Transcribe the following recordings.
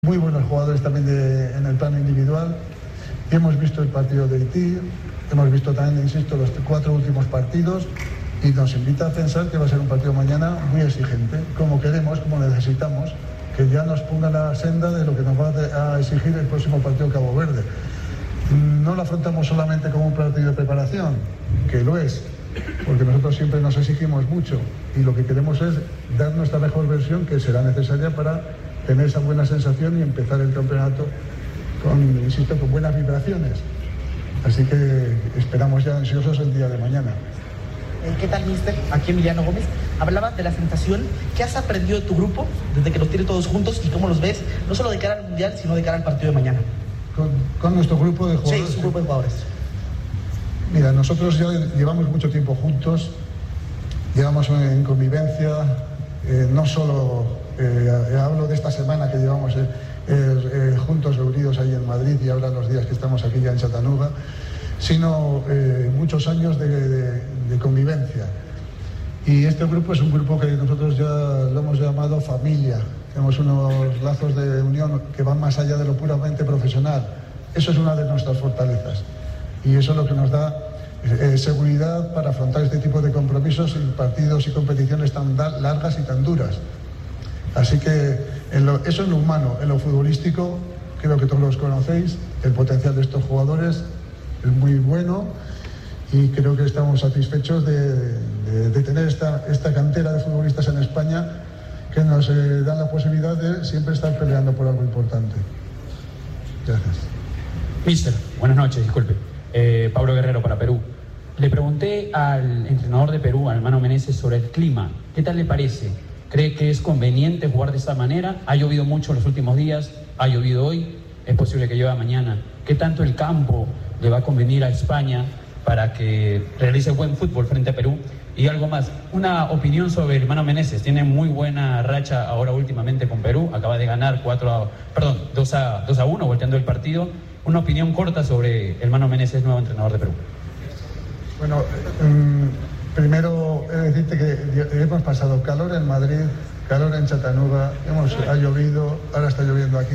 Muy buenos jugadores también en el plano individual. Hemos visto el partido de Haití, hemos visto también, insisto, los 4 últimos partidos y nos invita a pensar que va a ser un partido mañana muy exigente, como queremos, como necesitamos, que ya nos ponga la senda de lo que nos va a exigir el próximo partido Cabo Verde. No lo afrontamos solamente como un partido de preparación, que lo es, porque nosotros siempre nos exigimos mucho y lo que queremos es dar nuestra mejor versión, que será necesaria para tener esa buena sensación y empezar el campeonato con buenas vibraciones. Así que esperamos ya ansiosos el día de mañana. ¿Qué tal, mister? Aquí Emiliano Gómez. Hablaba de la sensación. ¿Qué has aprendido de tu grupo desde que los tiene todos juntos y cómo los ves, no solo de cara al Mundial, sino de cara al partido de mañana? ¿Con nuestro grupo de jugadores? Sí, su grupo de jugadores. Mira, nosotros ya llevamos mucho tiempo juntos, llevamos en convivencia, no solo hablo de esta semana que llevamos juntos reunidos ahí en Madrid y ahora los días que estamos aquí ya en Chattanooga, sino muchos años de convivencia. Y este grupo es un grupo que nosotros ya lo hemos llamado familia. Tenemos unos lazos de unión que van más allá de lo puramente profesional. Eso es una de nuestras fortalezas y eso es lo que nos da seguridad para afrontar este tipo de compromisos y partidos y competiciones tan largas y tan duras. Así que eso es lo humano. En lo futbolístico, creo que todos los conocéis, el potencial de estos jugadores es muy bueno y creo que estamos satisfechos de tener esta cantera de futbolistas en España que nos dan la posibilidad de siempre estar peleando por algo importante. Gracias. Mister, buenas noches, disculpe. Pablo Guerrero para Perú. Le pregunté al entrenador de Perú, al Mano Menezes, sobre el clima. ¿Qué tal le parece? ¿Cree que es conveniente jugar de esta manera? Ha llovido mucho en los últimos días, ha llovido hoy, es posible que llueva mañana. ¿Qué tanto el campo le va a convenir a España para que realice buen fútbol frente a Perú? Y algo más, una opinión sobre el Mano Menezes. Tiene muy buena racha ahora últimamente con Perú, acaba de ganar 2-1 volteando el partido. Una opinión corta sobre el Mano Menezes, nuevo entrenador de Perú. Bueno, primero he de decirte que hemos pasado calor en Madrid, calor en Chattanooga, ha llovido, ahora está lloviendo aquí.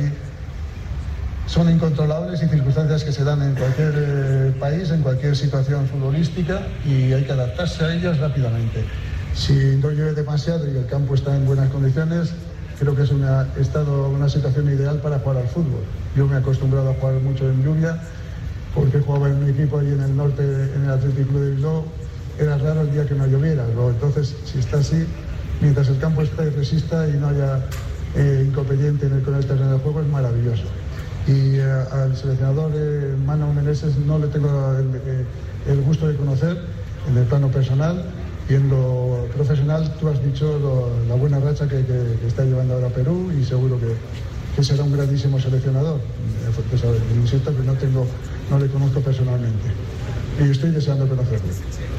Son incontrolables y circunstancias que se dan en cualquier país, en cualquier situación futbolística y hay que adaptarse a ellas rápidamente. Si no llueve demasiado y el campo está en buenas condiciones, creo que es una situación ideal para jugar al fútbol. Yo me he acostumbrado a jugar mucho en lluvia porque jugaba en un equipo allí en el norte, en el Athletic Club de Bilbao. Era raro el día que no lloviera. Entonces, si está así, mientras el campo esté resista y no haya inconveniente con el terreno de juego, es maravilloso. Y al seleccionador Mano Menezes no le tengo el gusto de conocer en el plano personal y en lo profesional. Tú has dicho la buena racha que está llevando ahora Perú y seguro que será un grandísimo seleccionador. Insisto que no le conozco personalmente y estoy deseando conocerlo.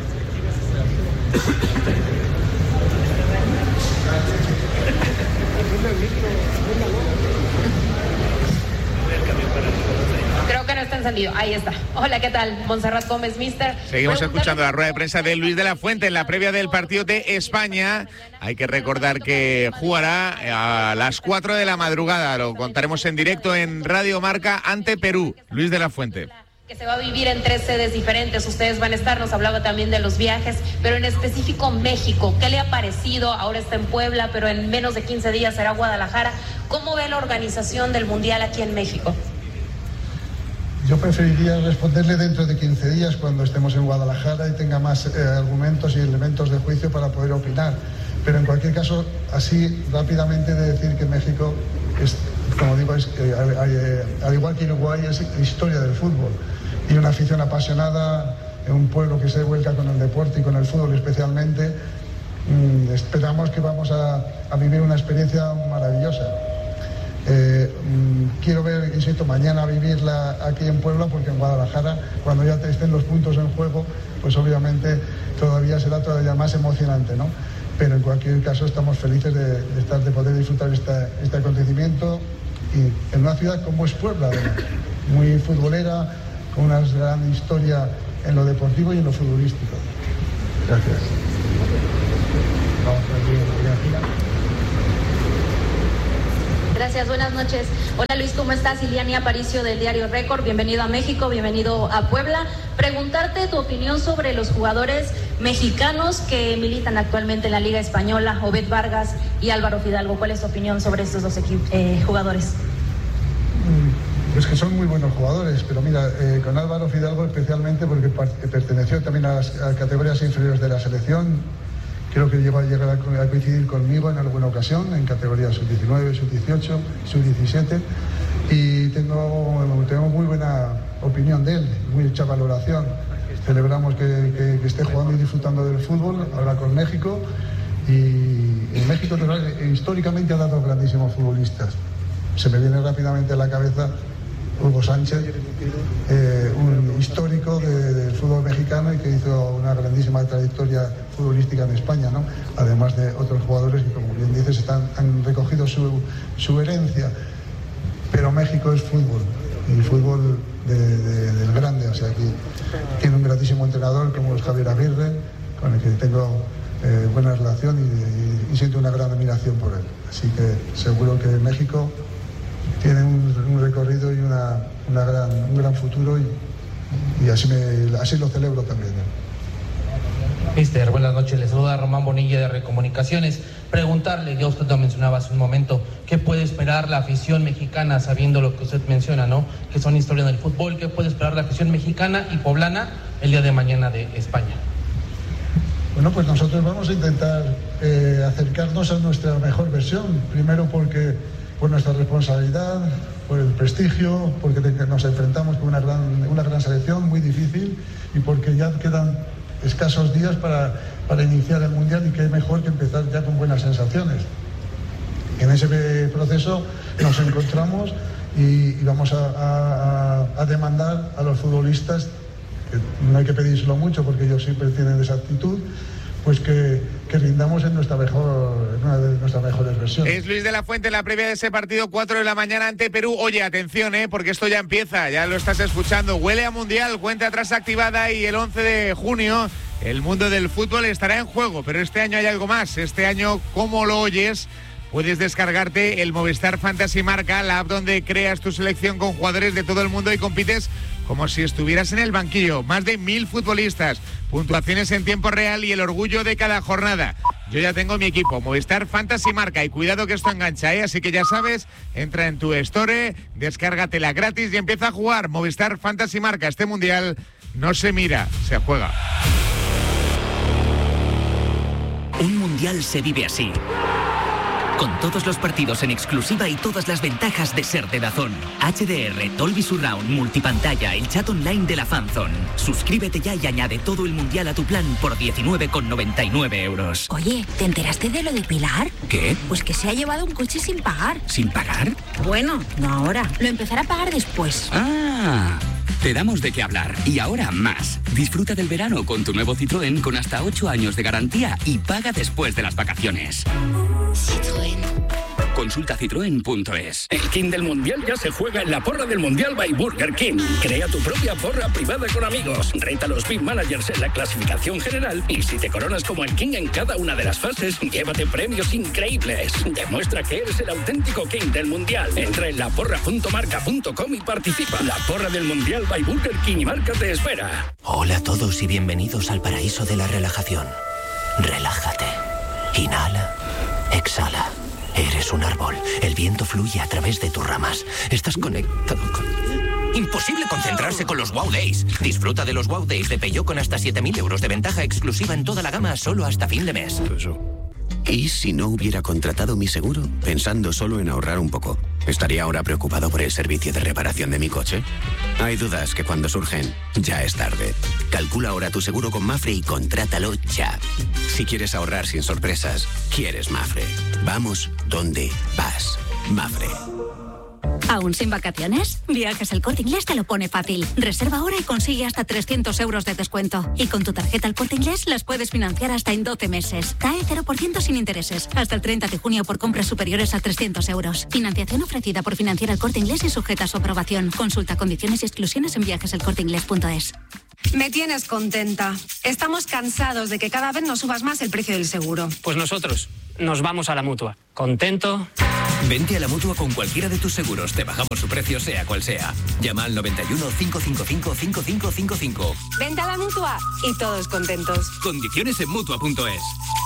Creo que no está encendido. Ahí está. Hola, ¿qué tal? Montserrat Gómez, mister. Seguimos escuchando la rueda de prensa de Luis de la Fuente en la previa del partido de España. Hay que recordar que jugará a las 4 de la madrugada. Lo contaremos en directo en Radio Marca ante Perú. Luis de la Fuente. Que se va a vivir en 3 sedes diferentes. Ustedes van a estar, nos hablaba también de los viajes, pero en específico México. ¿Qué le ha parecido? Ahora está en Puebla, pero en menos de 15 días será Guadalajara. ¿Cómo ve la organización del Mundial aquí en México? Yo preferiría responderle dentro de 15 días cuando estemos en Guadalajara y tenga más argumentos y elementos de juicio para poder opinar. Pero en cualquier caso, así rápidamente de decir que México es, como digo, al igual que Uruguay, es historia del fútbol. Y una afición apasionada, un pueblo que se vuelca con el deporte y con el fútbol especialmente. Esperamos que vamos a vivir una experiencia maravillosa. Quiero ver, insisto, mañana vivirla aquí en Puebla, porque en Guadalajara, cuando ya estén los puntos en juego, pues obviamente todavía será todavía más emocionante, ¿no? Pero en cualquier caso estamos felices de poder disfrutar este acontecimiento y en una ciudad como es Puebla, muy futbolera, con una gran historia en lo deportivo y en lo futbolístico. Gracias. Vamos a ver, Gracias, buenas noches. Hola Luis, ¿cómo estás? Iliani Aparicio del diario Récord, bienvenido a México, bienvenido a Puebla. Preguntarte tu opinión sobre los jugadores mexicanos que militan actualmente en la Liga Española, Obed Vargas y Álvaro Fidalgo. ¿Cuál es tu opinión sobre estos dos jugadores? Pues que son muy buenos jugadores, pero mira, con Álvaro Fidalgo especialmente porque perteneció también a las categorías inferiores de la selección. Creo que llegó a llegar a coincidir conmigo en alguna ocasión, en categorías sub-19, sub-18, sub-17, y tengo muy buena opinión de él, mucha valoración. Celebramos que esté jugando y disfrutando del fútbol, ahora con México, y en México históricamente ha dado grandísimos futbolistas. Se me viene rápidamente a la cabeza Hugo Sánchez, un histórico del fútbol mexicano y que hizo una grandísima trayectoria futbolística en España, ¿no? Además de otros jugadores que, como bien dices, han recogido su herencia. Pero México es fútbol, y fútbol del grande, o sea, que tiene un grandísimo entrenador como es Javier Aguirre, con el que tengo buena relación y siento una gran admiración por él. Así que seguro que México tiene un recorrido y un gran futuro y así lo celebro también. Mister, buenas noches, les saluda Román Bonilla de Recomunicaciones. Preguntarle, ya usted lo mencionaba hace un momento, ¿qué puede esperar la afición mexicana sabiendo lo que usted menciona, ¿no? Que son historias del fútbol, ¿qué puede esperar la afición mexicana y poblana el día de mañana de España? Bueno, pues nosotros vamos a intentar acercarnos a nuestra mejor versión, primero por nuestra responsabilidad, por el prestigio, porque nos enfrentamos con una gran selección muy difícil y porque ya quedan escasos días para iniciar el Mundial y qué mejor que empezar ya con buenas sensaciones. En ese proceso nos encontramos y vamos a demandar a los futbolistas, que no hay que pedírselo mucho porque ellos siempre tienen esa actitud, pues que rindamos en una de nuestras mejores versiones. Es Luis de la Fuente en la previa de ese partido, 4 de la mañana ante Perú. Oye, atención, porque esto ya empieza, ya lo estás escuchando. Huele a Mundial, cuenta atrás activada y el 11 de junio el mundo del fútbol estará en juego. Pero este año hay algo más. Este año, como lo oyes, puedes descargarte el Movistar Fantasy Marca, la app donde creas tu selección con jugadores de todo el mundo y compites como si estuvieras en el banquillo. Más de 1000 futbolistas, puntuaciones en tiempo real y el orgullo de cada jornada. Yo ya tengo mi equipo, Movistar Fantasy Marca, y cuidado que esto engancha, así que ya sabes, entra en tu store, descárgatela gratis y empieza a jugar. Movistar Fantasy Marca, este mundial no se mira, se juega. Un mundial se vive así. Con todos los partidos en exclusiva y todas las ventajas de ser de DAZN. HDR, Dolby Surround, multipantalla, el chat online de la Fanzone. Suscríbete ya y añade todo el mundial a tu plan por 19,99 euros. Oye, ¿te enteraste de lo de Pilar? ¿Qué? Pues que se ha llevado un coche sin pagar. ¿Sin pagar? Bueno, no ahora. Lo empezará a pagar después. ¡Ah! Te damos de qué hablar. Y ahora más. Disfruta del verano con tu nuevo Citroën con hasta 8 años de garantía y paga después de las vacaciones. Citroën. Consulta citroen.es. El King del Mundial ya se juega en la porra del Mundial by Burger King. Crea tu propia porra privada con amigos. Reta a los Big Managers en la clasificación general y si te coronas como el King en cada una de las fases, llévate premios increíbles. Demuestra que eres el auténtico King del Mundial. Entra en laporra.marca.com y participa. La porra del Mundial by Burger King y Marca te espera. Hola a todos y bienvenidos al paraíso de la relajación. Relájate. Inhala. Exhala. Eres un árbol. El viento fluye a través de tus ramas. Estás conectado con... Imposible concentrarse con los Wow Days. Disfruta de los Wow Days de Peugeot con hasta 7.000 euros de ventaja exclusiva en toda la gama solo hasta fin de mes. ¿Y si no hubiera contratado mi seguro? Pensando solo en ahorrar un poco. ¿Estaría ahora preocupado por el servicio de reparación de mi coche? Hay dudas que cuando surgen, ya es tarde. Calcula ahora tu seguro con Mapfre y contrátalo ya. Si quieres ahorrar sin sorpresas, quieres Mapfre. Vamos donde vas. Mapfre. ¿Aún sin vacaciones? Viajes El Corte Inglés te lo pone fácil. Reserva ahora y consigue hasta 300 euros de descuento. Y con tu tarjeta El Corte Inglés las puedes financiar hasta en 12 meses. TAE 0% sin intereses. Hasta el 30 de junio por compras superiores a 300 euros. Financiación ofrecida por Financiera El Corte Inglés y sujeta a su aprobación. Consulta condiciones y exclusiones en viajeselcorteinglés.es. Me tienes contenta. Estamos cansados de que cada vez nos subas más el precio del seguro. Pues nosotros nos vamos a la Mutua. Contento Vente a la Mutua con cualquiera de tus seguros. Te bajamos su precio, sea cual sea. Llama al 91 555 5555. Vente a la Mutua y todos contentos. Condiciones en Mutua.es.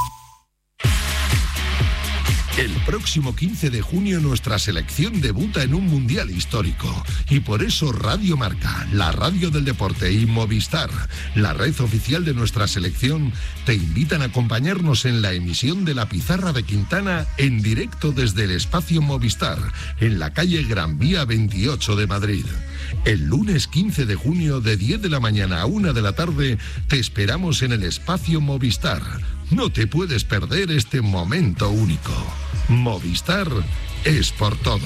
El próximo 15 de junio nuestra selección debuta en un mundial histórico. Y por eso Radio Marca, la radio del deporte, y Movistar, la red oficial de nuestra selección, te invitan a acompañarnos en la emisión de La Pizarra de Quintana en directo desde el espacio Movistar, en la calle Gran Vía 28 de Madrid. El lunes 15 de junio de 10 de la mañana a 1 de la tarde te esperamos en el espacio Movistar. No te puedes perder este momento único. Movistar es por todos.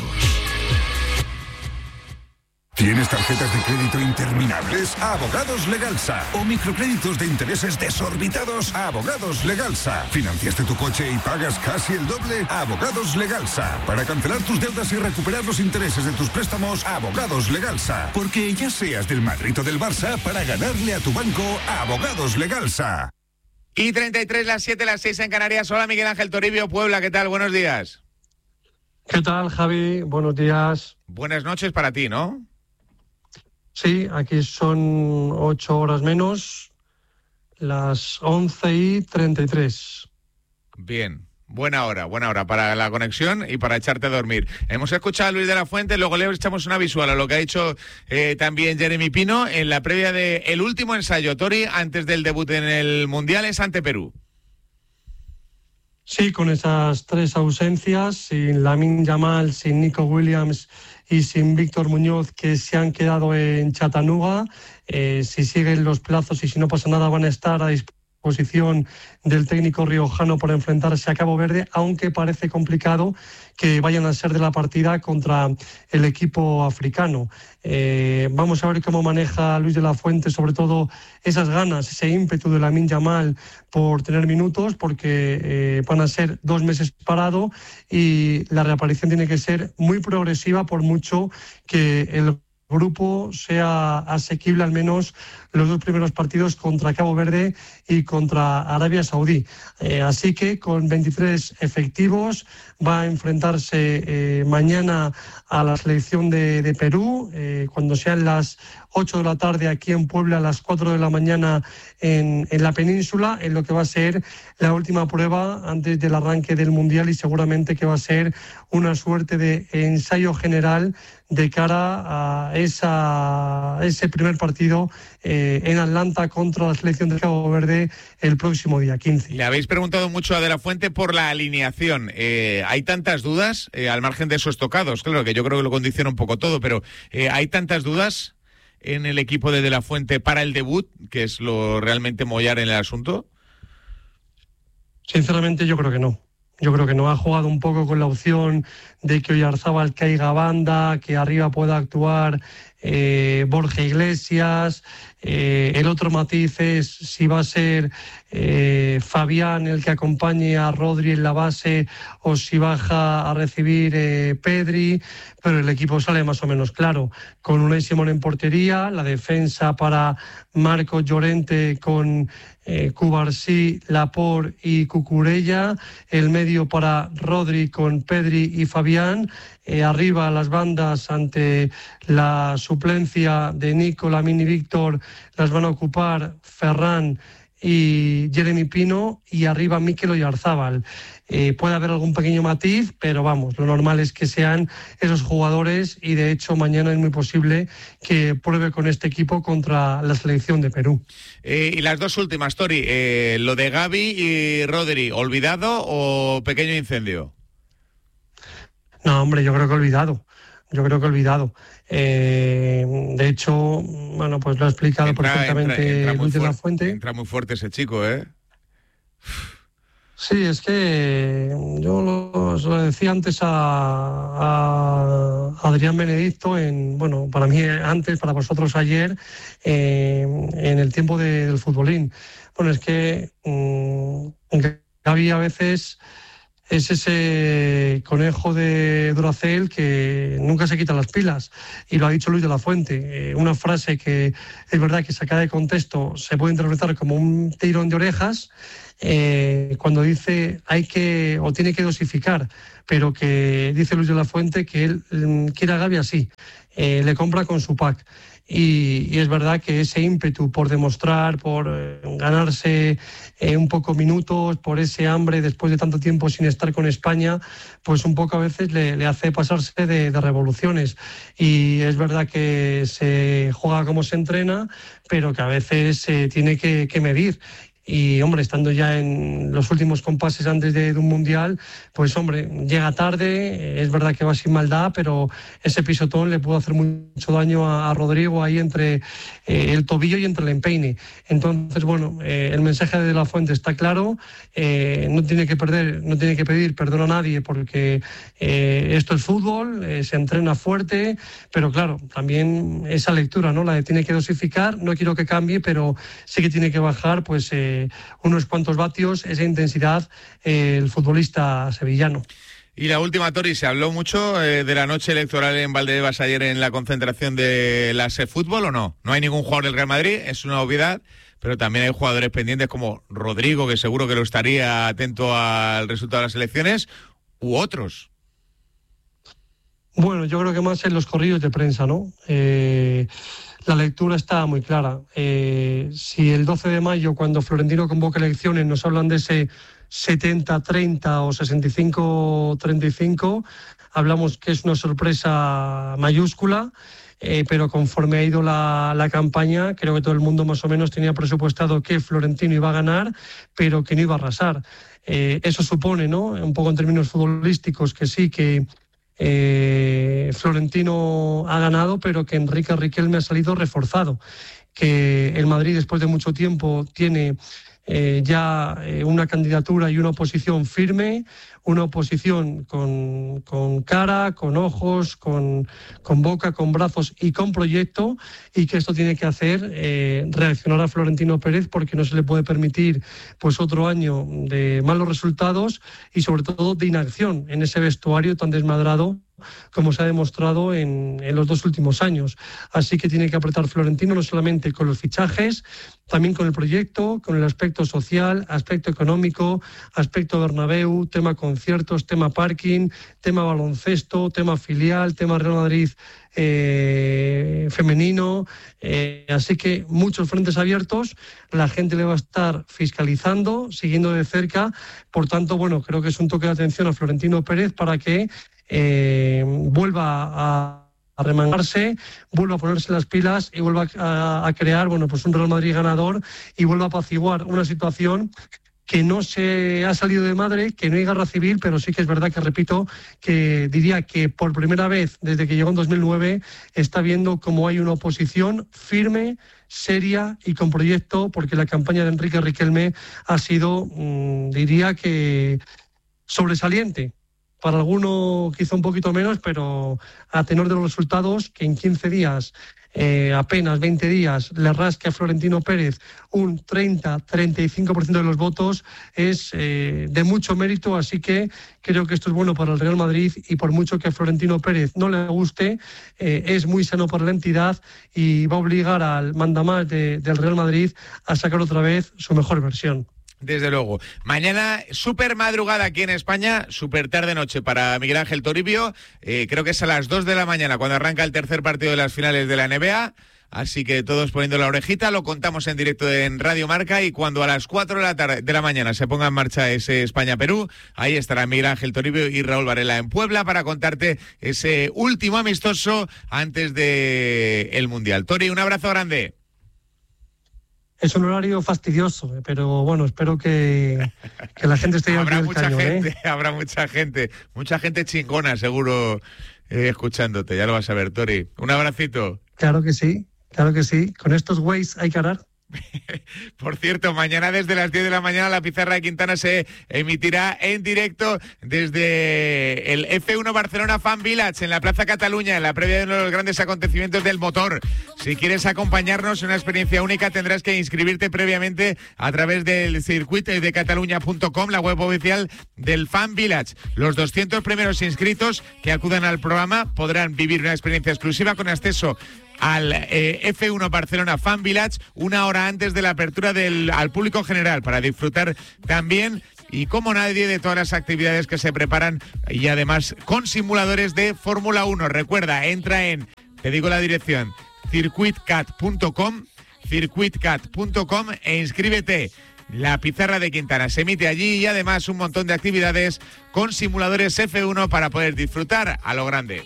¿Tienes tarjetas de crédito interminables? Abogados Legalsa. ¿O microcréditos de intereses desorbitados? Abogados Legalsa. ¿Financiaste tu coche y pagas casi el doble? Abogados Legalsa. Para cancelar tus deudas y recuperar los intereses de tus préstamos, Abogados Legalsa. Porque ya seas del Madrid o del Barça, para ganarle a tu banco, Abogados Legalsa. Y 33, las 7, las 6 en Canarias. Hola, Miguel Ángel Toribio, Puebla, ¿qué tal? Buenos días. ¿Qué tal, Javi? Buenos días. Buenas noches para ti, ¿no? Sí, aquí son 8 horas menos, las 11:33. Bien, buena hora para la conexión y para echarte a dormir. Hemos escuchado a Luis de la Fuente, luego le echamos una visual a lo que ha hecho también Jeremy Pino en la previa del último ensayo, Tori, antes del debut en el Mundial, es ante Perú. Sí, con esas 3 ausencias, sin Lamine Yamal, sin Nico Williams y sin Víctor Muñoz, que se han quedado en Chattanooga. Si siguen los plazos y si no pasa nada, van a estar a disposición del técnico riojano para enfrentarse a Cabo Verde, aunque parece complicado que vayan a ser de la partida contra el equipo africano. Vamos a ver cómo maneja Luis de la Fuente, sobre todo esas ganas, ese ímpetu de Lamine Yamal por tener minutos, porque van a ser 2 meses parado y la reaparición tiene que ser muy progresiva, por mucho que el grupo sea asequible al menos los 2 primeros partidos contra Cabo Verde y contra Arabia Saudí. Así que con 23 efectivos va a enfrentarse mañana a la selección de Perú, cuando sean las 8 de la tarde aquí en Puebla, a las 4 de la mañana en la península, en lo que va a ser la última prueba antes del arranque del Mundial, y seguramente que va a ser una suerte de ensayo general de cara a ese primer partido en Atlanta contra la selección de Cabo Verde el próximo día 15. Le habéis preguntado mucho a De la Fuente por la alineación. ¿Hay tantas dudas, al margen de esos tocados? Claro que yo creo que lo condiciona un poco todo, pero ¿hay tantas dudas en el equipo de la Fuente para el debut, que es lo realmente mollar en el asunto? Sinceramente yo creo que no. Yo creo que no. Ha jugado un poco con la opción de que Oyarzábal caiga a banda, que arriba pueda actuar Borja Iglesias. El otro matiz es si va a ser Fabián el que acompañe a Rodri en la base o si baja a recibir Pedri, pero el equipo sale más o menos claro, con Unai Simón en portería, la defensa para Marcos Llorente con Cubarsí, Laporte y Cucurella, el medio para Rodri con Pedri y Fabián, arriba las bandas ante la suplencia de Nico, Lamine y Víctor las van a ocupar Ferran y Jeremy Pino, y arriba Mikel Oyarzábal. Puede haber algún pequeño matiz, pero vamos, lo normal es que sean esos jugadores, y de hecho mañana es muy posible que pruebe con este equipo contra la selección de Perú. Y las 2 últimas, Tori, lo de Gavi y Rodri, ¿olvidado o pequeño incendio? No, hombre, yo creo que olvidado. De hecho, bueno, pues lo ha explicado perfectamente Luis de la Fuente. Entra muy fuerte ese chico, ¿eh? Sí, es que yo lo decía antes a Adrián Benedicto, para mí antes, para vosotros ayer, en el tiempo del futbolín. Bueno, es que Gavi a veces es ese conejo de Duracell que nunca se quita las pilas, y lo ha dicho Luis de la Fuente. Una frase que es verdad que sacada de contexto se puede interpretar como un tirón de orejas, cuando dice tiene que dosificar, pero que dice Luis de la Fuente que él quiere a Gavi así, le compra con su pack. Y es verdad que ese ímpetu por demostrar, por ganarse un poco minutos, por ese hambre después de tanto tiempo sin estar con España, pues un poco a veces le hace pasarse de revoluciones. Y es verdad que se juega como se entrena, pero que a veces se tiene que medir. Y, hombre, estando ya en los últimos compases antes de un Mundial, pues, hombre, llega tarde, es verdad que va sin maldad, pero ese pisotón le pudo hacer mucho daño a Rodrigo ahí entre el tobillo y entre el empeine. Entonces, bueno, el mensaje de la Fuente está claro, no tiene que pedir perdón a nadie porque esto es fútbol, se entrena fuerte, pero claro, también esa lectura, ¿no? La de tiene que dosificar, no quiero que cambie, pero sí que tiene que bajar, pues, unos cuantos vatios, esa intensidad, el futbolista sevillano. Y la última, Tori, se habló mucho de la noche electoral en Valdebebas ayer en la concentración de la SEFútbol, ¿o no? No hay ningún jugador del Real Madrid, es una obviedad, pero también hay jugadores pendientes como Rodrigo, que seguro que lo estaría atento al resultado de las elecciones, u otros. Bueno, yo creo que más en los corrillos de prensa, ¿no? La lectura está muy clara. Si el 12 de mayo, cuando Florentino convoca elecciones, nos hablan de ese 70-30 o 65-35, hablamos que es una sorpresa mayúscula, pero conforme ha ido la campaña, creo que todo el mundo más o menos tenía presupuestado que Florentino iba a ganar, pero que no iba a arrasar. Eso supone, ¿no?, un poco en términos futbolísticos, que sí, que Florentino ha ganado, pero que Enrique Riquelme ha salido reforzado, que el Madrid después de mucho tiempo tiene ya una candidatura y una oposición firme, una oposición con cara, con ojos, con boca, con brazos y con proyecto, y que esto tiene que hacer reaccionar a Florentino Pérez, porque no se le puede permitir pues otro año de malos resultados y sobre todo de inacción en ese vestuario tan desmadrado como se ha demostrado en los 2 últimos años. Así que tiene que apretar Florentino no solamente con los fichajes, también con el proyecto, con el aspecto social, aspecto económico, aspecto Bernabéu, tema conciertos, tema parking, tema baloncesto, tema filial, tema Real Madrid femenino. Así que muchos frentes abiertos, la gente le va a estar fiscalizando, siguiendo de cerca. Por tanto, bueno, creo que es un toque de atención a Florentino Pérez para que vuelva a remangarse, vuelva a ponerse las pilas y vuelva a crear, bueno, pues un Real Madrid ganador, y vuelva a apaciguar una situación que no se ha salido de madre, que no hay guerra civil, pero sí que es verdad que, repito, que diría que por primera vez desde que llegó en 2009 está viendo cómo hay una oposición firme, seria y con proyecto, porque la campaña de Enrique Riquelme ha sido, diría que sobresaliente. Para alguno quizá un poquito menos, pero a tenor de los resultados, que en 15 días, apenas 20 días, le rasque a Florentino Pérez un 30-35% de los votos, es de mucho mérito. Así que creo que esto es bueno para el Real Madrid, y por mucho que a Florentino Pérez no le guste, es muy sano para la entidad y va a obligar al mandamás del Real Madrid a sacar otra vez su mejor versión. Desde luego. Mañana, súper madrugada aquí en España, súper tarde-noche para Miguel Ángel Toribio. Creo que es a las 2 de la mañana cuando arranca el tercer partido de las finales de la NBA. Así que todos poniendo la orejita, lo contamos en directo en Radio Marca, y cuando a las 4 de la mañana se ponga en marcha ese España-Perú, ahí estará Miguel Ángel Toribio y Raúl Varela en Puebla para contarte ese último amistoso antes del Mundial. Tori, un abrazo grande. Es un horario fastidioso, pero bueno, espero que la gente esté habrá al mucha cañón, gente, habrá mucha gente chingona seguro escuchándote, ya lo vas a ver, Tori. Un abracito. Claro que sí, con estos güeyes hay que arar. Por cierto, mañana desde las 10 de la mañana la pizarra de Quintana se emitirá en directo desde el F1 Barcelona Fan Village en la Plaza Cataluña, en la previa de uno de los grandes acontecimientos del motor. Si quieres acompañarnos en una experiencia única, tendrás que inscribirte previamente a través del circuitodecataluña.com, la web oficial del Fan Village. Los 200 primeros inscritos que acudan al programa podrán vivir una experiencia exclusiva con acceso al F1 Barcelona Fan Village una hora antes de la apertura al público general, para disfrutar también y como nadie de todas las actividades que se preparan y además con simuladores de Fórmula 1. Recuerda, entra en, te digo la dirección, circuitcat.com e inscríbete. La pizarra de Quintana se emite allí y además un montón de actividades con simuladores F1 para poder disfrutar a lo grande.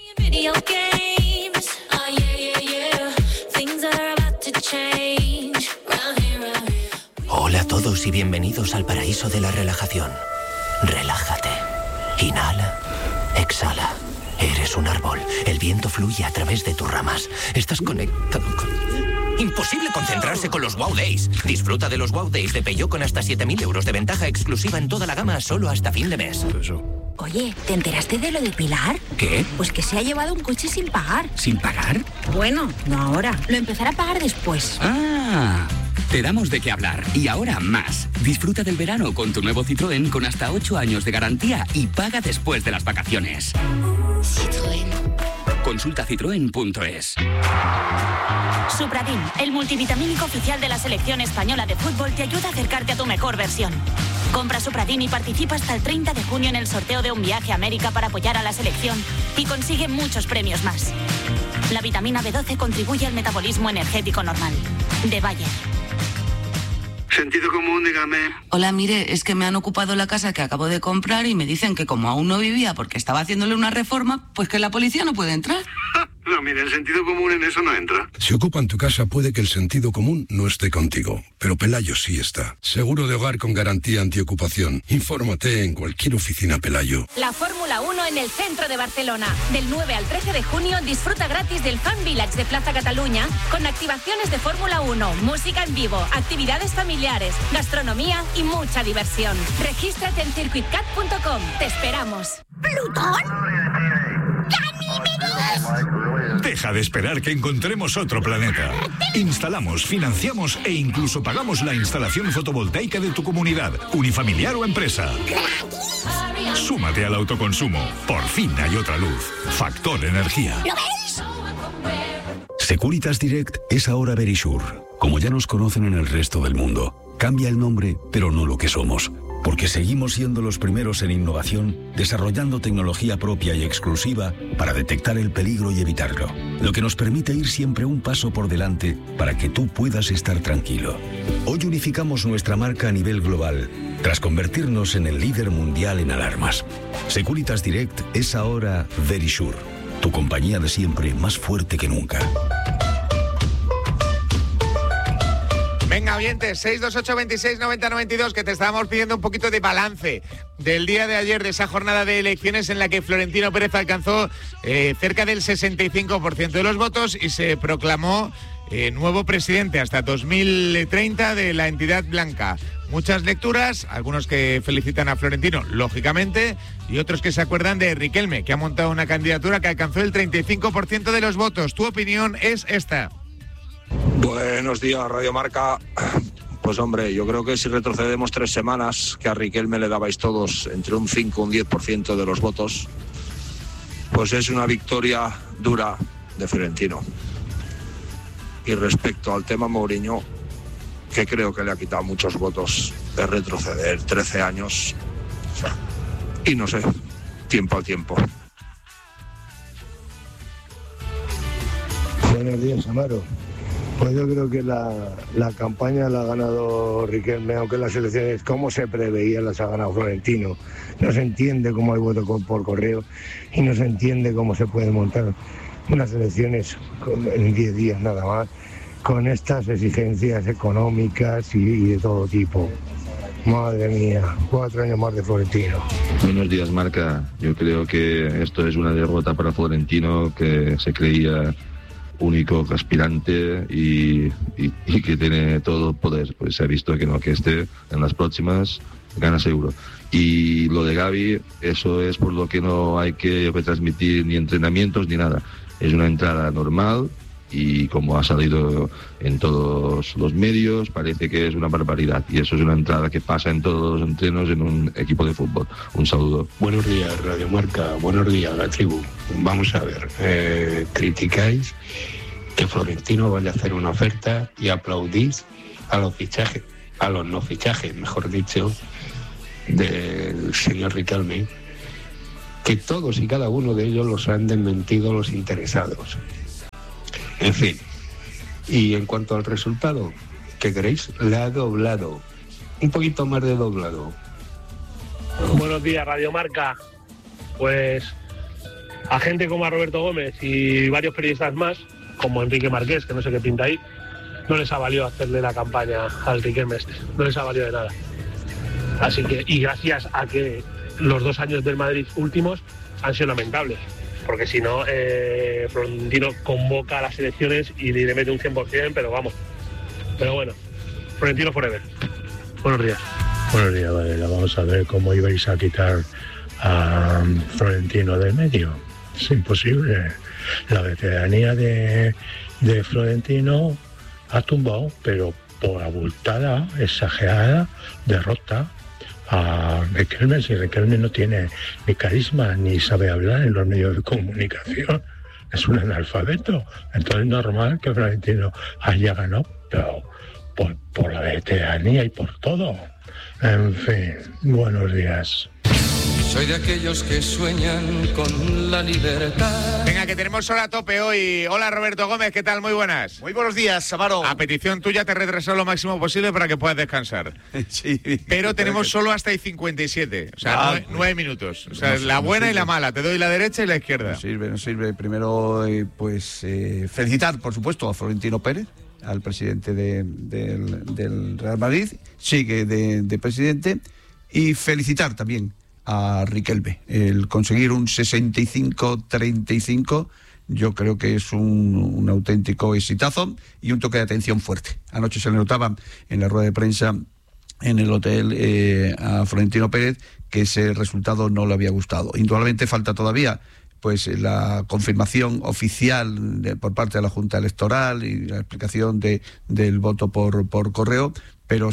Hola a todos y bienvenidos al paraíso de la relajación. Relájate. Inhala. Exhala. Eres un árbol. El viento fluye a través de tus ramas. Estás conectado con... Imposible concentrarse con los Wow Days. Disfruta de los Wow Days de Peugeot con hasta 7.000 euros de ventaja exclusiva en toda la gama solo hasta fin de mes. Oye, ¿te enteraste de lo de Pilar? ¿Qué? Pues que se ha llevado un coche sin pagar. ¿Sin pagar? Bueno, no ahora. Lo empezará a pagar después. ¡Ah! Te damos de qué hablar. Y ahora más. Disfruta del verano con tu nuevo Citroën con hasta 8 años de garantía y paga después de las vacaciones. Citroën. Consulta citroen.es. Supradin, el multivitamínico oficial de la selección española de fútbol, te ayuda a acercarte a tu mejor versión. Compra Supradin y participa hasta el 30 de junio en el sorteo de un viaje a América para apoyar a la selección y consigue muchos premios más. La vitamina B12 contribuye al metabolismo energético normal. De Bayer. Sentido común, dígame. Hola, mire, es que me han ocupado la casa que acabo de comprar y me dicen que como aún no vivía porque estaba haciéndole una reforma, pues que la policía no puede entrar. No, mire, el sentido común en eso no entra. Si ocupan tu casa puede que el sentido común no esté contigo, pero Pelayo sí está. Seguro de hogar con garantía antiocupación. Infórmate en cualquier oficina Pelayo. La Fórmula 1 en el centro de Barcelona. Del 9 al 13 de junio disfruta gratis del Fan Village de Plaza Cataluña con activaciones de Fórmula 1, música en vivo, actividades familiares, gastronomía y mucha diversión. Regístrate en circuitcat.com. Te esperamos. ¿Plutón? Deja de esperar que encontremos otro planeta. Instalamos, financiamos e incluso pagamos la instalación fotovoltaica de tu comunidad, unifamiliar o empresa. Súmate al autoconsumo. Por fin hay otra luz. Factor Energía. ¿Lo ves? Securitas Direct es ahora Verisure. Como ya nos conocen en el resto del mundo, cambia el nombre, pero no lo que somos. Porque seguimos siendo los primeros en innovación, desarrollando tecnología propia y exclusiva para detectar el peligro y evitarlo. Lo que nos permite ir siempre un paso por delante para que tú puedas estar tranquilo. Hoy unificamos nuestra marca a nivel global, tras convertirnos en el líder mundial en alarmas. Securitas Direct es ahora Verisure, tu compañía de siempre más fuerte que nunca. Venga, oyentes, 628-26-90-92, que te estábamos pidiendo un poquito de balance del día de ayer, de esa jornada de elecciones en la que Florentino Pérez alcanzó cerca del 65% de los votos y se proclamó nuevo presidente hasta 2030 de la entidad blanca. Muchas lecturas, algunos que felicitan a Florentino, lógicamente, y otros que se acuerdan de Riquelme, que ha montado una candidatura que alcanzó el 35% de los votos. Tu opinión es esta. Buenos días, Radio Marca. Pues hombre, yo creo que si retrocedemos 3 semanas, que a Riquelme le dabais todos entre un 5 y un 10% de los votos, pues es una victoria dura de Florentino. Y respecto al tema Mourinho, que creo que le ha quitado muchos votos de retroceder 13 años, y no sé, tiempo al tiempo. Buenos días, Amaro. Pues yo creo que la campaña la ha ganado Riquelme, aunque las elecciones, como se preveía, las ha ganado Florentino. No se entiende cómo hay voto por correo y no se entiende cómo se pueden montar unas elecciones en 10 días nada más, con estas exigencias económicas y de todo tipo. Madre mía, 4 años más de Florentino. Buenos días, Marca. Yo creo que esto es una derrota para Florentino, que se creía único aspirante y que tiene todo el poder. Pues se ha visto que no, que en las próximas gana seguro. Y lo de Gavi, eso es por lo que no hay que retransmitir ni entrenamientos ni nada. Es una entrada normal y como ha salido en todos los medios, parece que es una barbaridad. Y eso es una entrada que pasa en todos los entrenos en un equipo de fútbol. Un saludo. Buenos días, Radio Marca. Buenos días, la tribu. Vamos a ver, criticáis que Florentino vaya a hacer una oferta y aplaudís a los fichajes, a los no fichajes, mejor dicho, del señor Riquelme, que todos y cada uno de ellos los han desmentido los interesados. En fin, y en cuanto al resultado, ¿qué queréis? La ha doblado, un poquito más de doblado. Buenos días, Radio Marca. Pues a gente como a Roberto Gómez y varios periodistas más, como Enrique Marqués, que no sé qué pinta ahí, no les ha valido hacerle la campaña al Riquelme este, no les ha valido de nada. Así que, y gracias a que los 2 años del Madrid últimos han sido lamentables, porque si no, Florentino convoca a las elecciones y le mete un 100%, pero vamos. Pero bueno, Florentino forever. Buenos días. Buenos días, Varela. Vamos a ver cómo ibais a quitar a Florentino del medio. Es imposible. La veteranía de Florentino ha tumbado, pero por abultada, exagerada derrota a Riquelme. Si Riquelme no tiene ni carisma ni sabe hablar en los medios de comunicación, es un analfabeto. Entonces es normal que Florentino haya ganado, pero por la veteranía y por todo. En fin, buenos días. Soy de aquellos que sueñan con la libertad. Venga, que tenemos hora a tope hoy. Hola, Roberto Gómez, ¿qué tal? Muy buenas. Muy buenos días, Amaro. A petición tuya te he retrasado lo máximo posible para que puedas descansar. Sí. Pero tenemos solo hasta el 57, o sea, 9 minutos. O sea, la buena y la mala. Te doy la derecha y la izquierda. No sirve. Primero, felicitar, por supuesto, a Florentino Pérez, al presidente del Real Madrid. Sigue de presidente. Y felicitar también a Riquelme. El conseguir un 65-35 yo creo que es un auténtico exitazo y un toque de atención fuerte. Anoche se le notaba en la rueda de prensa en el hotel a Florentino Pérez que ese resultado no le había gustado. Indudablemente falta todavía pues la confirmación oficial por parte de la Junta Electoral y la explicación del voto por correo, pero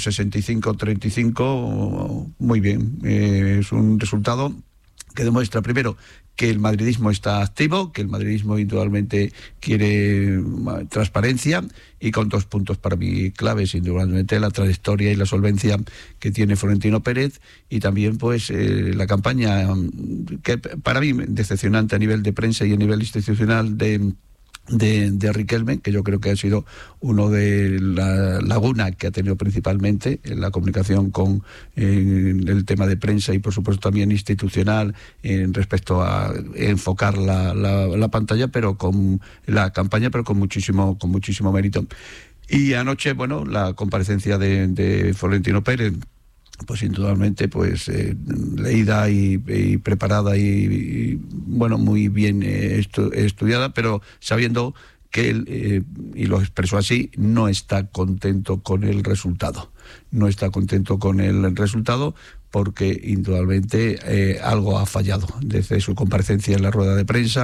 65-35, muy bien. Es un resultado que demuestra, primero, que el madridismo está activo, que el madridismo indudablemente quiere transparencia, y con 2 puntos para mí claves, indudablemente la trayectoria y la solvencia que tiene Florentino Pérez, y también pues la campaña que para mí decepcionante a nivel de prensa y a nivel institucional de Riquelme, que yo creo que ha sido uno de la laguna que ha tenido principalmente en la comunicación con el tema de prensa y por supuesto también institucional en respecto a enfocar la pantalla, pero con la campaña, pero con muchísimo mérito. Y anoche, bueno, la comparecencia de Florentino Pérez, pues indudablemente pues leída y preparada y bueno, muy bien estudiada, pero sabiendo que él, y lo expresó así, no está contento con el resultado. No está contento con el resultado porque indudablemente algo ha fallado desde su comparecencia en la rueda de prensa.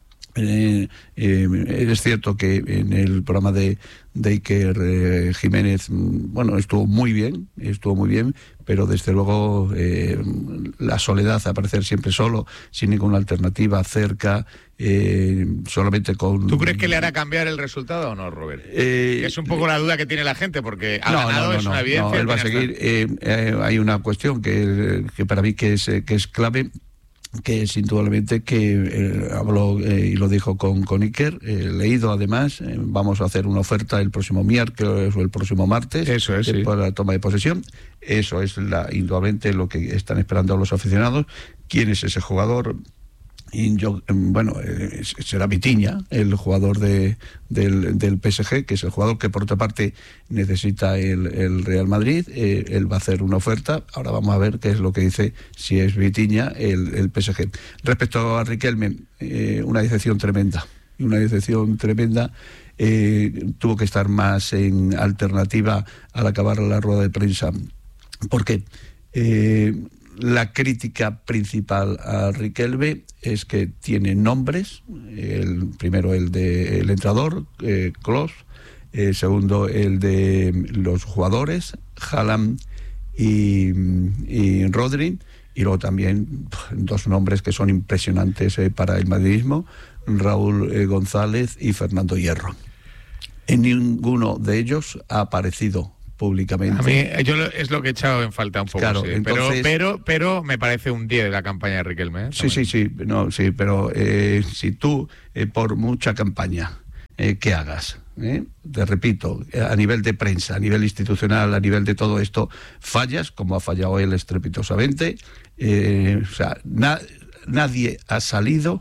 Es cierto que en el programa de Iker Jiménez, bueno, estuvo muy bien, pero desde luego la soledad, aparecer siempre solo, sin ninguna alternativa cerca, solamente con... ¿Tú crees que le hará cambiar el resultado o no, Robert? Es un poco la duda que tiene la gente, porque ha ganado, es una evidencia. No, él va a seguir. Hay una cuestión que para mí que es clave, que es indudablemente que habló y lo dijo con Iker, leído además, vamos a hacer una oferta el próximo miércoles o el próximo martes. Eso es, sí, para la toma de posesión. Eso es indudablemente lo que están esperando los aficionados. ¿Quién es ese jugador? Y será Vitinha, el jugador del PSG, que es el jugador que por otra parte necesita el Real Madrid. Él va a hacer una oferta. Ahora vamos a ver qué es lo que dice, si es Vitinha el PSG. Respecto a Riquelme, una decepción tremenda. Tuvo que estar más en alternativa al acabar la rueda de prensa, porque la crítica principal a Riquelme es que tiene nombres. Primero el del entrenador, Klopp, segundo el de los jugadores, Haaland y Rodri, y luego también 2 nombres que son impresionantes para el madridismo, Raúl González y Fernando Hierro. En ninguno de ellos ha aparecido públicamente. A mí es lo que he echado en falta un poco, claro, sí. entonces, pero me parece un 10 de la campaña de Riquelme. Sí, pero si tú, por mucha campaña que hagas, te repito, a nivel de prensa, a nivel institucional, a nivel de todo esto, fallas, como ha fallado él estrepitosamente, nadie ha salido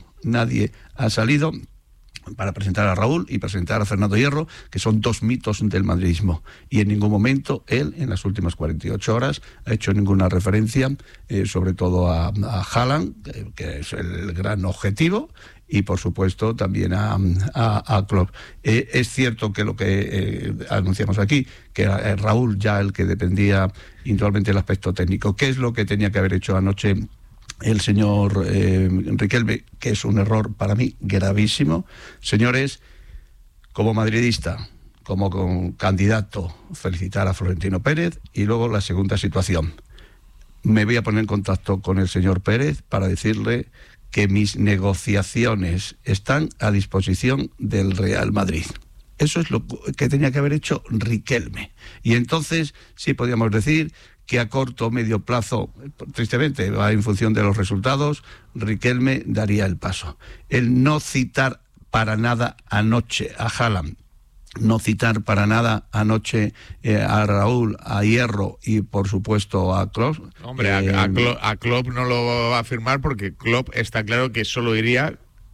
para presentar a Raúl y presentar a Fernando Hierro, que son dos mitos del madridismo. Y en ningún momento él, en las últimas 48 horas, ha hecho ninguna referencia, sobre todo a Haaland, que es el gran objetivo, y por supuesto también a Klopp. Es cierto que lo que anunciamos aquí, que era Raúl ya el que dependía individualmente del aspecto técnico. ¿Qué es lo que tenía que haber hecho anoche el señor Riquelme? Que es un error para mí gravísimo. Señores, como madridista, como candidato, felicitar a Florentino Pérez. Y luego la segunda situación, me voy a poner en contacto con el señor Pérez para decirle que mis negociaciones están a disposición del Real Madrid. Eso es lo que tenía que haber hecho Riquelme. Y entonces sí podríamos decir que a corto o medio plazo, tristemente, va en función de los resultados, Riquelme daría el paso. El no citar para nada anoche a Haaland, no citar para nada anoche a Raúl, a Hierro y por supuesto a Klopp. Hombre, a Klopp no lo va a firmar porque Klopp está claro que solo iría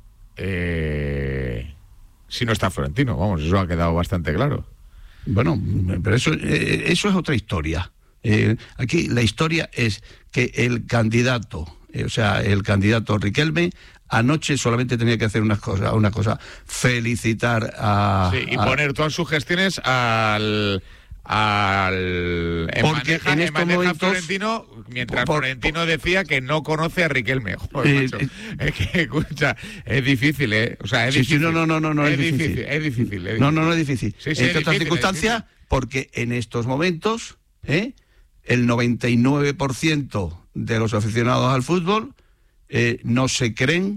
si no está Florentino. Vamos, eso ha quedado bastante claro. Bueno, pero eso es otra historia. Aquí la historia es que el candidato, el candidato Riquelme, anoche solamente tenía que hacer una cosa, felicitar a... Sí, y poner todas sus gestiones porque en estos momentos Florentino, mientras Florentino decía que no conoce a Riquelme. Joder, macho. Es que, escucha, es difícil, O sea, es difícil. No, es difícil. Es difícil. No es difícil. Sí, entre otras circunstancias, porque en estos momentos, el 99% de los aficionados al fútbol no se creen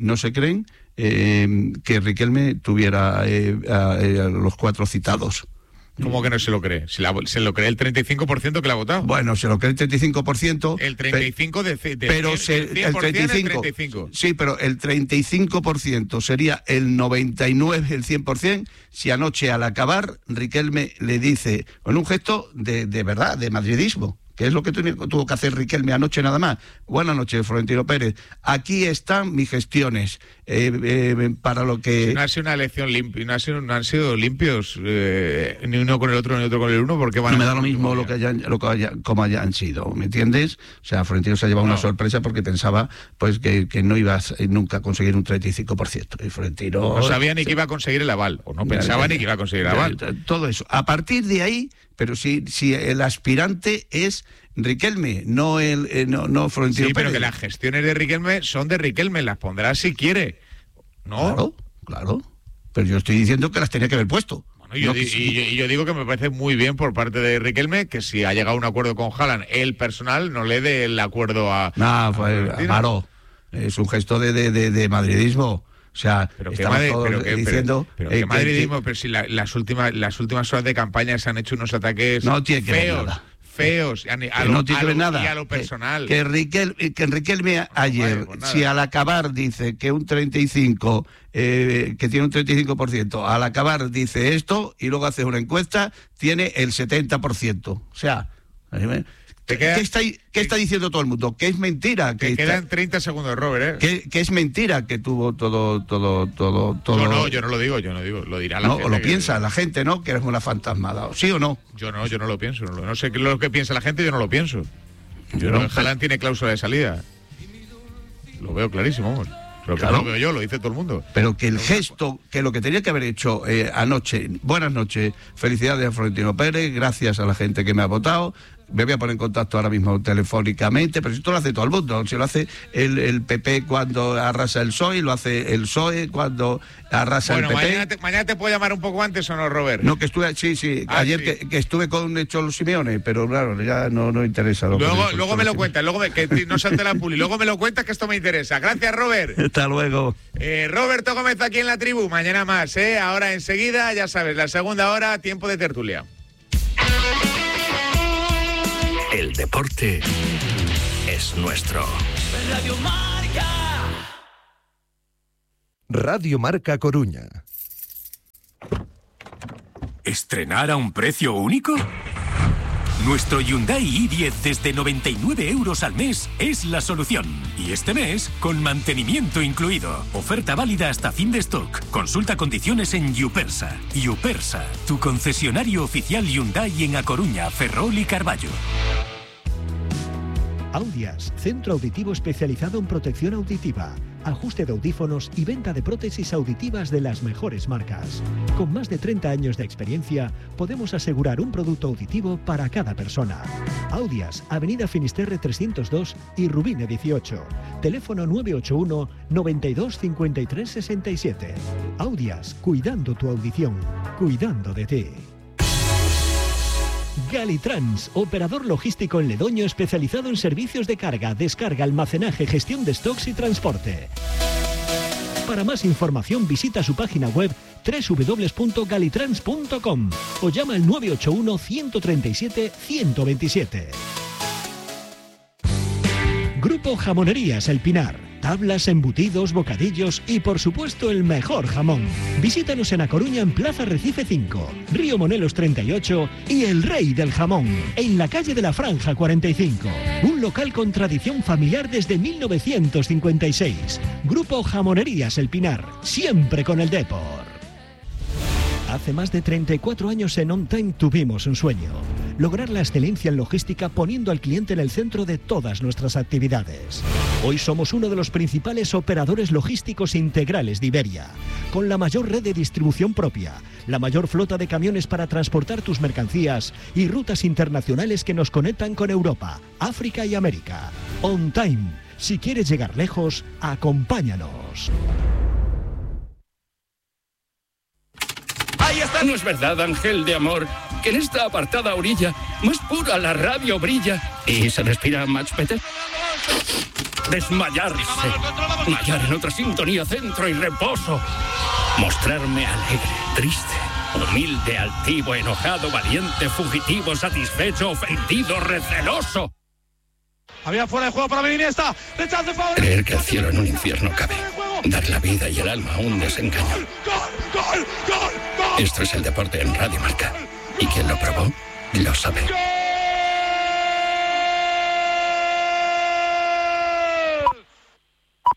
que Riquelme tuviera los 4 citados. ¿Cómo que no se lo cree? Se lo cree el 35% que le ha votado. Bueno, se lo cree el 35%. El 35%, pero el 35%. Sí, pero el 35% sería el 99%, el 100%, si anoche al acabar Riquelme le dice, con un gesto de verdad, de madridismo, que es lo que tuvo que hacer Riquelme anoche nada más. Buenas noches, Florentino Pérez. Aquí están mis gestiones para lo que... Si no ha sido una elección limpia, no han sido limpios ni uno con el otro ni otro con el uno, porque van... No me da lo mismo como hayan sido, ¿me entiendes? O sea, Florentino se ha llevado una sorpresa porque pensaba pues que no iba nunca a conseguir un 35%. Y Florentino... No sabía ni que iba a conseguir el aval, o no pensaba ni que iba a conseguir el aval. Todo eso. A partir de ahí... Pero si el aspirante es Riquelme, no Florentino Pérez. Sí, pero que las gestiones de Riquelme son de Riquelme, las pondrá si quiere, ¿no? Claro. Pero yo estoy diciendo que las tenía que haber puesto. Bueno, yo digo que me parece muy bien por parte de Riquelme que si ha llegado a un acuerdo con Haaland, el personal no le dé el acuerdo a... Amaro, es un gesto de madridismo. O sea, diciendo... Pero qué madridismo, pero si las últimas horas de campaña se han hecho unos ataques feos y a lo personal. Que Riquelme ayer, si al acabar dice que un 35, que tiene un 35%, al acabar dice esto y luego hace una encuesta, tiene el 70%. O sea... ¿Qué está diciendo todo el mundo? Que es mentira. Que quedan 30 segundos, Robert, que es mentira que tuvo todo. No, yo no lo digo, lo dirá la gente. O lo piensa la gente, ¿no? Que eres una fantasmada, ¿sí o no? Yo no lo pienso, no sé qué es lo que piensa la gente, yo no lo pienso. Haaland tiene cláusula de salida. Lo veo clarísimo, vamos. Pero claro, lo veo yo, lo dice todo el mundo. Pero que el gesto, que lo que tenía que haber hecho anoche, buenas noches, felicidades a Florentino Pérez, gracias a la gente que me ha votado. Me voy a poner en contacto ahora mismo telefónicamente, pero esto lo hace todo el mundo. Si lo hace el PP cuando arrasa el PSOE, lo hace el PSOE cuando arrasa el PP. Mañana te puedo llamar un poco antes, ¿o no, Robert? No, que estuve, sí. Ayer sí. Que estuve con Cholo Simeone, pero claro, ya no interesa. Luego me lo cuentas, que no salte la puli. Luego me lo cuentas, que esto me interesa. Gracias, Robert. Hasta luego. Roberto Gómez aquí en La Tribu. Mañana más, Ahora enseguida, ya sabes, la segunda hora, tiempo de tertulia. El deporte es nuestro. Radio Marca. Radio Marca Coruña. ¿Estrenar a un precio único? Nuestro Hyundai i10 desde 99 € al mes es la solución. Y este mes, con mantenimiento incluido. Oferta válida hasta fin de stock. Consulta condiciones en Yupersa. Yupersa, tu concesionario oficial Hyundai en A Coruña, Ferrol y Carballo. Audias, centro auditivo especializado en protección auditiva, ajuste de audífonos y venta de prótesis auditivas de las mejores marcas. Con más de 30 años de experiencia, podemos asegurar un producto auditivo para cada persona. Audias, Avenida Finisterre 302 y Rubine 18. Teléfono 981 92 53 67. Audias, cuidando tu audición, cuidando de ti. Galitrans, operador logístico en Ledoño especializado en servicios de carga, descarga, almacenaje, gestión de stocks y transporte. Para más información visita su página web www.galitrans.com o llama al 981 137 127. Grupo Jamonerías El Pinar. Tablas, embutidos, bocadillos y por supuesto el mejor jamón. Visítanos en A Coruña en Plaza Recife 5, Río Monelos 38 y El Rey del Jamón, en la calle de la Franja 45. Un local con tradición familiar desde 1956. Grupo Jamonerías El Pinar, siempre con el Depor. Hace más de 34 años en On Time tuvimos un sueño: lograr la excelencia en logística poniendo al cliente en el centro de todas nuestras actividades. Hoy somos uno de los principales operadores logísticos integrales de Iberia, con la mayor red de distribución propia, la mayor flota de camiones para transportar tus mercancías y rutas internacionales que nos conectan con Europa, África y América. On Time, si quieres llegar lejos, acompáñanos. Ahí está. No es verdad, ángel de amor, que en esta apartada orilla más pura la radio brilla y se respira much better. Desmayarse, mallar en otra sintonía, centro y reposo. Mostrarme alegre, triste, humilde, altivo, enojado, valiente, fugitivo, satisfecho, ofendido, receloso. Había fuera de juego para Iniesta. Rechace favorito. Creer que el cielo en un infierno cabe. Dar la vida y el alma a un desengaño. ¡Gol! Esto es el deporte en Radio Marca. Y quien lo probó, lo sabe.